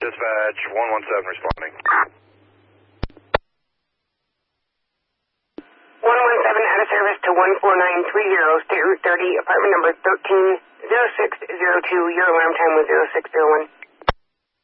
Dispatch 117 responding. 117 out of service to 14930, State Route 30, apartment number 130602. Your alarm time was 0601.